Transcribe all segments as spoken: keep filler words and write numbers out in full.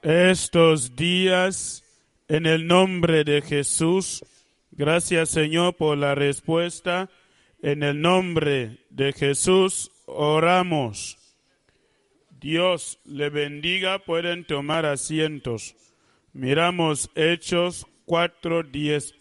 estos días en el nombre de Jesús. Gracias, Señor, por la respuesta. En el nombre de Jesús oramos. Dios le bendiga. Pueden tomar asientos. Miramos Hechos cuatro diez.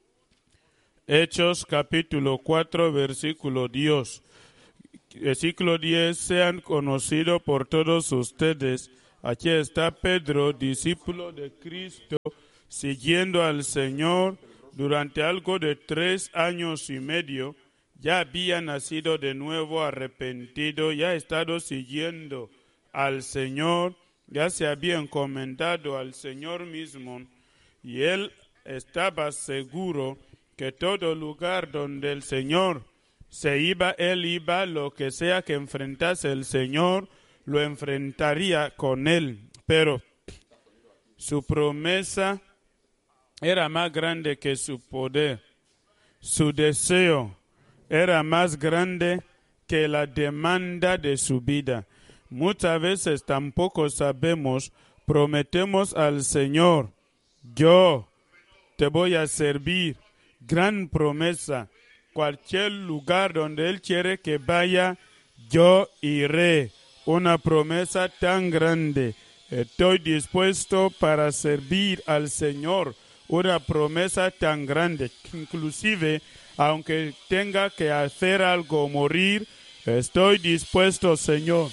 Hechos capítulo cuatro, versículo diez. Versículo diez, sean conocidos por todos ustedes. Aquí está Pedro, discípulo de Cristo, siguiendo al Señor durante algo de tres años y medio. Ya había nacido de nuevo, arrepentido, ya ha estado siguiendo al Señor, ya se había encomendado al Señor mismo, y él estaba seguro que todo lugar donde el Señor se iba, él iba, lo que sea que enfrentase el Señor, lo enfrentaría con él. Pero su promesa era más grande que su poder. Su deseo era más grande que la demanda de su vida. Muchas veces tampoco sabemos, prometemos al Señor, yo te voy a servir. Gran promesa. Cualquier lugar donde Él quiere que vaya, yo iré. Una promesa tan grande. Estoy dispuesto para servir al Señor. Una promesa tan grande. Inclusive, aunque tenga que hacer algo, morir, estoy dispuesto, Señor.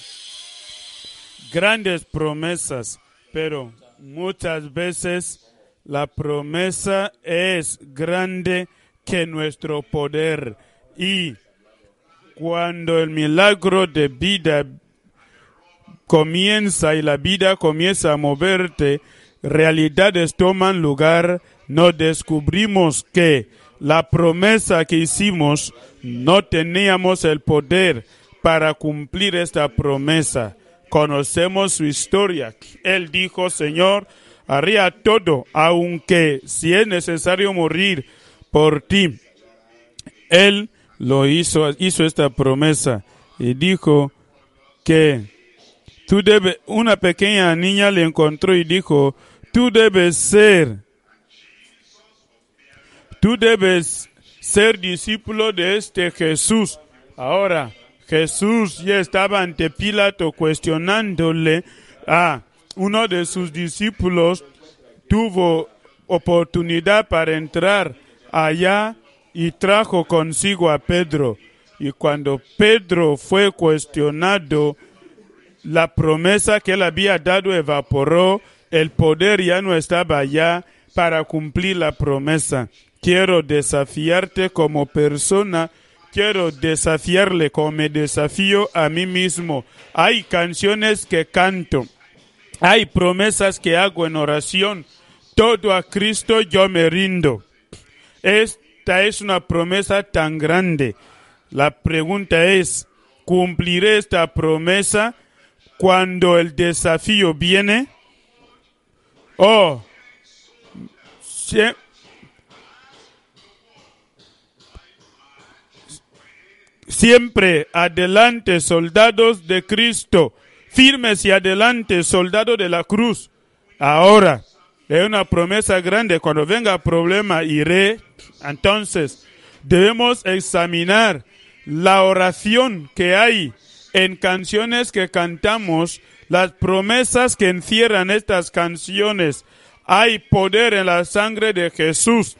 Grandes promesas, pero muchas veces la promesa es grande que nuestro poder. Y cuando el milagro de vida comienza y la vida comienza a moverte, realidades toman lugar, nos descubrimos que la promesa que hicimos no teníamos el poder para cumplir esta promesa. Conocemos su historia. Él dijo, Señor, haría todo, aunque si es necesario morir por ti. Él lo hizo, hizo esta promesa y dijo que tú debes, una pequeña niña le encontró y dijo, tú debes ser, tú debes ser discípulo de este Jesús. Ahora, Jesús ya estaba ante Pilato cuestionándole a uno de sus discípulos. Tuvo oportunidad para entrar allá y trajo consigo a Pedro. Y cuando Pedro fue cuestionado, la promesa que él había dado evaporó, el poder ya no estaba allá para cumplir la promesa. Quiero desafiarte como persona, quiero desafiarle como me desafío a mí mismo. Hay canciones que canto, hay promesas que hago en oración. Todo a Cristo yo me rindo. Esta es una promesa tan grande. La pregunta es, ¿cumpliré esta promesa cuando el desafío viene? Oh, sie- siempre adelante, soldados de Cristo, firmes y adelante, soldados de la cruz. Ahora, es una promesa grande. Cuando venga problema, iré. Entonces, debemos examinar la oración que hay en canciones que cantamos, las promesas que encierran estas canciones. Hay poder en la sangre de Jesús.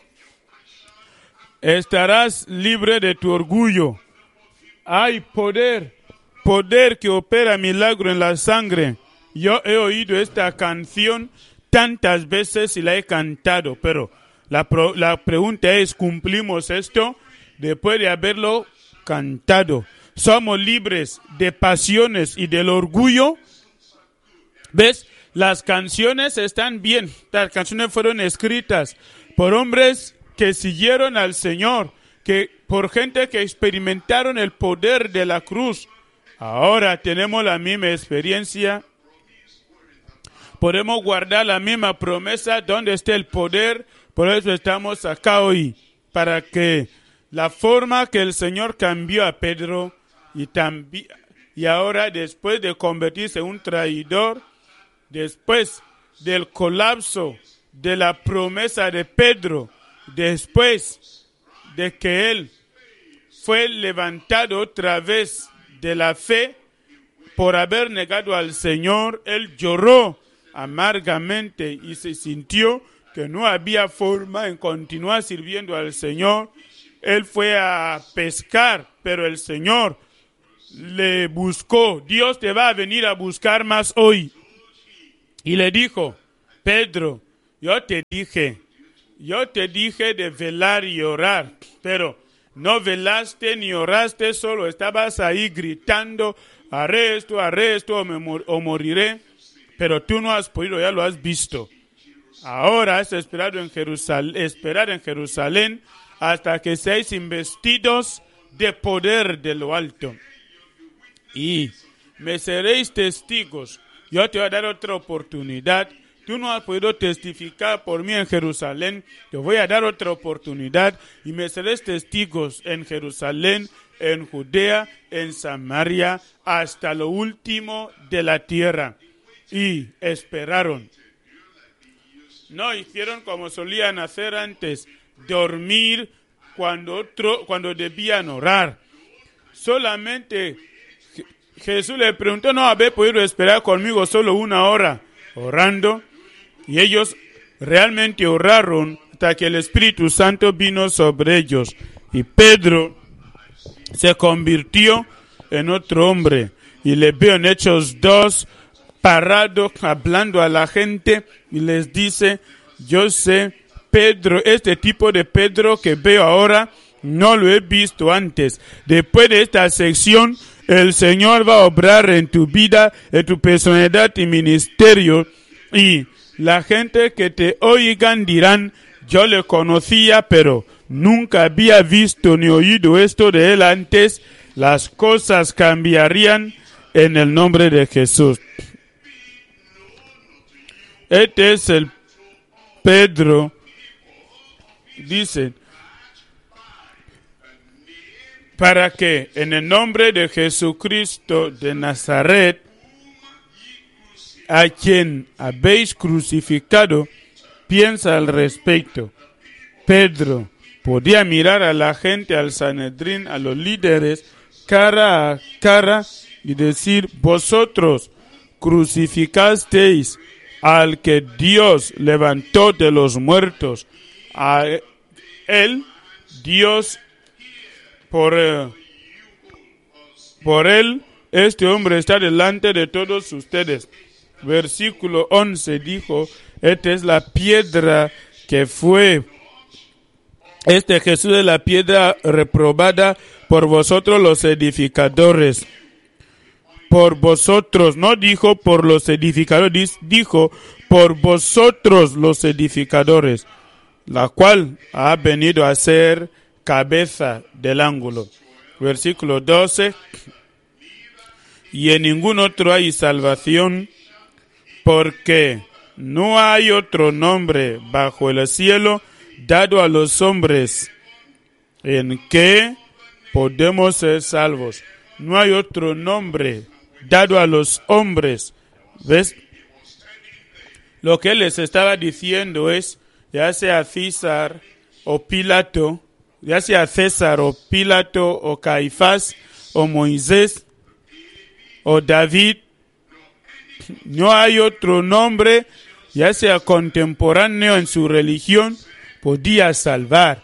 Estarás libre de tu orgullo. Hay poder, poder que opera milagro en la sangre. Yo he oído esta canción tantas veces y la he cantado, pero la, pro, la pregunta es, ¿cumplimos esto después de haberlo cantado? ¿Somos libres de pasiones y del orgullo? ¿Ves? Las canciones están bien. Las canciones fueron escritas por hombres que siguieron al Señor, que por gente que experimentaron el poder de la cruz. Ahora tenemos la misma experiencia. Podemos guardar la misma promesa donde esté el poder. Por eso estamos acá hoy, para que la forma que el Señor cambió a Pedro y, tambi- y ahora después de convertirse en un traidor, después del colapso de la promesa de Pedro, después de que él fue levantado otra vez de la fe por haber negado al Señor, él lloró amargamente y se sintió que no había forma en continuar sirviendo al Señor. Él fue a pescar, pero el Señor le buscó. Dios te va a venir a buscar más hoy. Y le dijo: Pedro, yo te dije, yo te dije de velar y orar, pero no velaste ni oraste, solo estabas ahí gritando: haré esto, haré esto, o, me mor- o moriré. Pero tú no has podido, ya lo has visto. Ahora has esperado en Jerusalén, esperar en Jerusalén hasta que seáis investidos de poder de lo alto. Y me seréis testigos. Yo te voy a dar otra oportunidad. Tú no has podido testificar por mí en Jerusalén. Te voy a dar otra oportunidad y me seréis testigos en Jerusalén, en Judea, en Samaria, hasta lo último de la tierra. Y esperaron. No hicieron como solían hacer antes, dormir cuando, otro, cuando debían orar. Solamente Jesús le preguntó: ¿no habéis podido esperar conmigo solo una hora orando? Y ellos realmente oraron hasta que el Espíritu Santo vino sobre ellos. Y Pedro se convirtió en otro hombre. Y le veo en Hechos dos, parado, hablando a la gente, y les dice: yo sé, Pedro, este tipo de Pedro que veo ahora, no lo he visto antes. Después de esta sección, el Señor va a obrar en tu vida, en tu personalidad y ministerio, y la gente que te oigan dirán: yo le conocía, pero nunca había visto ni oído esto de él antes. Las cosas cambiarían en el nombre de Jesús. Este es el Pedro, dice, para que en el nombre de Jesucristo de Nazaret, a quien habéis crucificado, piensa al respecto. Pedro podía mirar a la gente, al Sanedrín, a los líderes, cara a cara y decir: vosotros crucificasteis al que Dios levantó de los muertos. A él, Dios, por, eh, por él, este hombre está delante de todos ustedes. Versículo once dijo: esta es la piedra que fue, este Jesús es la piedra reprobada por vosotros los edificadores. Por vosotros, no dijo por los edificadores, dijo por vosotros los edificadores, la cual ha venido a ser cabeza del ángulo. Versículo doce, y en ningún otro hay salvación, porque no hay otro nombre bajo el cielo dado a los hombres en que podemos ser salvos. No hay otro nombre dado a los hombres. ¿Ves? Lo que él les estaba diciendo es, ya sea César o Pilato, ya sea César o Pilato o Caifás o Moisés o David, no hay otro nombre, ya sea contemporáneo en su religión, podía salvar.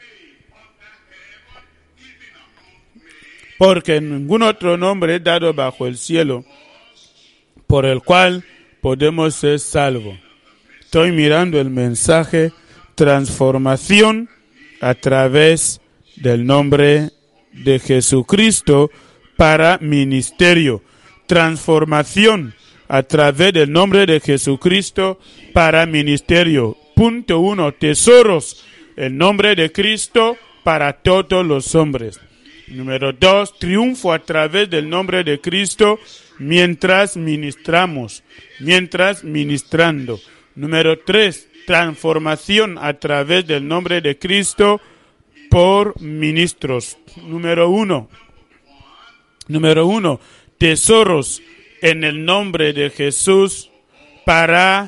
Porque ningún otro nombre es dado bajo el cielo por el cual podemos ser salvos. Estoy mirando el mensaje: transformación a través del nombre de Jesucristo para ministerio. Transformación a través del nombre de Jesucristo para ministerio. Punto uno, tesoros, el nombre de Cristo para todos los hombres. Número dos, triunfo a través del nombre de Cristo mientras ministramos, mientras ministrando. Número tres, transformación a través del nombre de Cristo por ministros. Número uno, número uno, tesoros en el nombre de Jesús para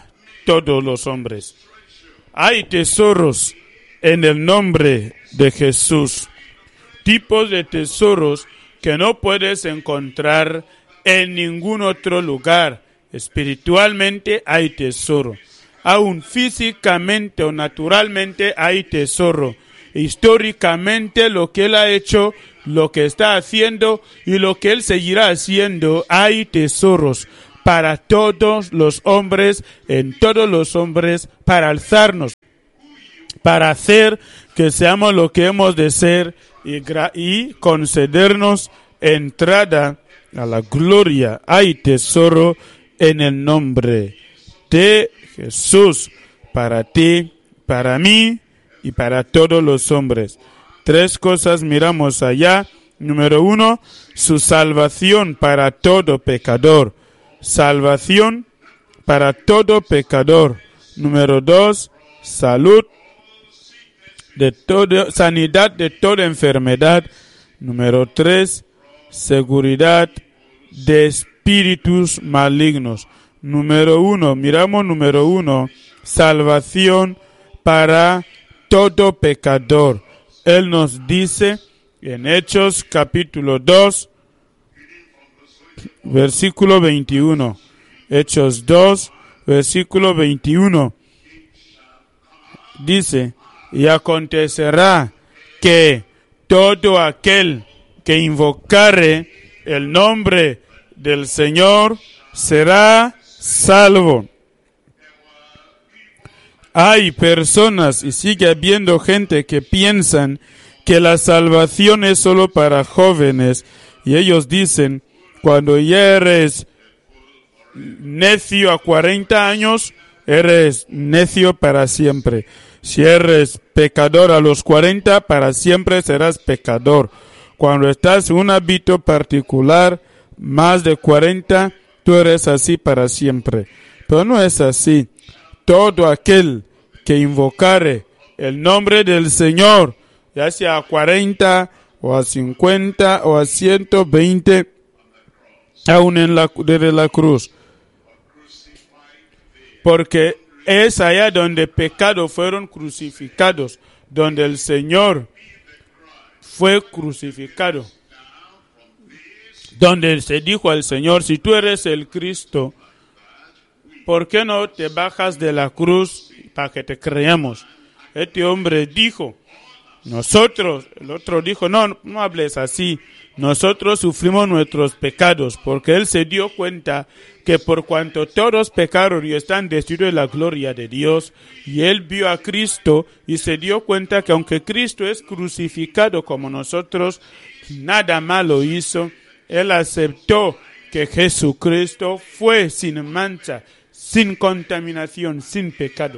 todos los hombres. Hay tesoros en el nombre de Jesús. Tipos de tesoros que no puedes encontrar en ningún otro lugar. Espiritualmente hay tesoro. Aún físicamente o naturalmente hay tesoro. Históricamente lo que Él ha hecho, lo que está haciendo y lo que Él seguirá haciendo, hay tesoros para todos los hombres, en todos los hombres, para alzarnos, para hacer que seamos lo que hemos de ser y, gra- y concedernos entrada a la gloria. Hay tesoro en el nombre de Jesús, para ti, para mí y para todos los hombres. Tres cosas miramos allá. Número uno, su salvación para todo pecador. Salvación para todo pecador. Número dos, salud de todo, sanidad de toda enfermedad. Número tres, seguridad de espíritus malignos. Número uno, miramos número uno, salvación para todo pecador. Él nos dice en Hechos capítulo dos, versículo veintiuno. Hechos dos, versículo veintiuno. Dice, y acontecerá que todo aquel que invocare el nombre del Señor será salvo. Hay personas y sigue habiendo gente que piensan que la salvación es solo para jóvenes y ellos dicen, cuando ya eres necio a cuarenta años, eres necio para siempre. Si eres pecador a los cuarenta, para siempre serás pecador. Cuando estás en un hábito particular, más de cuarenta, tú eres así para siempre. Pero no es así. Todo aquel que invocare el nombre del Señor, ya sea a cuarenta o a cincuenta o a ciento veinte, aún en la, desde la cruz. Porque es allá donde pecados fueron crucificados, donde el Señor fue crucificado. Donde se dijo al Señor, si tú eres el Cristo, ¿por qué no te bajas de la cruz para que te creamos? Este hombre dijo, nosotros, el otro dijo, no, no hables así, nosotros sufrimos nuestros pecados, porque él se dio cuenta que por cuanto todos pecaron y están destituidos de la gloria de Dios, y él vio a Cristo y se dio cuenta que aunque Cristo es crucificado como nosotros, nada malo hizo. Él aceptó que Jesucristo fue sin mancha, sin contaminación, sin pecado.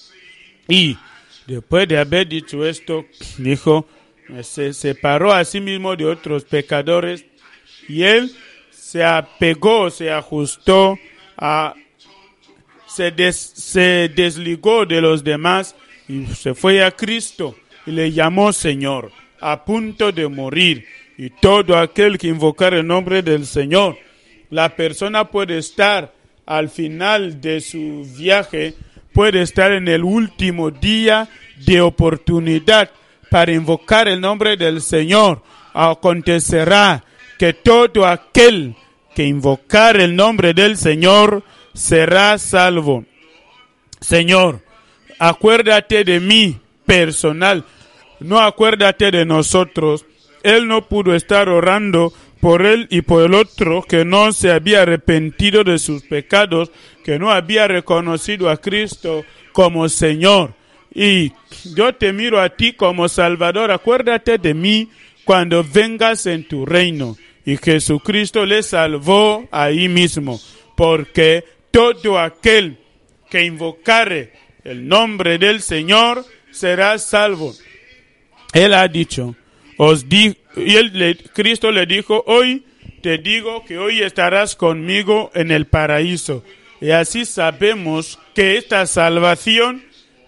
Y después de haber dicho esto, dijo, se separó a sí mismo de otros pecadores y él se apegó, se ajustó, a, se, des, se desligó de los demás y se fue a Cristo y le llamó Señor, a punto de morir. Y todo aquel que invocar el nombre del Señor, la persona puede estar al final de su viaje, puede estar en el último día de oportunidad para invocar el nombre del Señor. Acontecerá que todo aquel que invocar el nombre del Señor será salvo. Señor, acuérdate de mí personal, no acuérdate de nosotros. Él no pudo estar orando por él y por el otro que no se había arrepentido de sus pecados, que no había reconocido a Cristo como Señor. Y yo te miro a ti como Salvador. Acuérdate de mí cuando vengas en tu reino. Y Jesucristo le salvó ahí mismo, porque todo aquel que invocare el nombre del Señor será salvo. Él ha dicho, os di, y él le, Cristo le dijo, hoy te digo que hoy estarás conmigo en el paraíso. Y así sabemos que esta salvación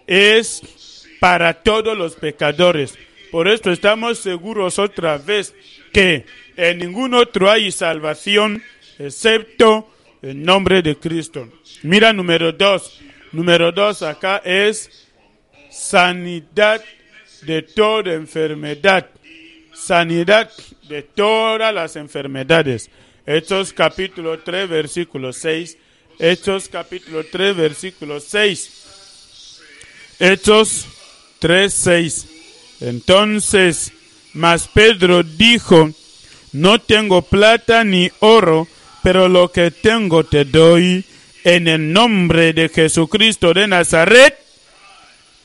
es para todos los pecadores. Por esto estamos seguros otra vez que en ningún otro hay salvación excepto el nombre de Cristo. Mira número dos. Número dos acá es sanidad de toda enfermedad. Sanidad de todas las enfermedades. Hechos capítulo tres, versículo seis. Hechos capítulo tres, versículo seis. Hechos tres, seis. Entonces, mas Pedro dijo, no tengo plata ni oro, pero lo que tengo te doy. En el nombre de Jesucristo de Nazaret,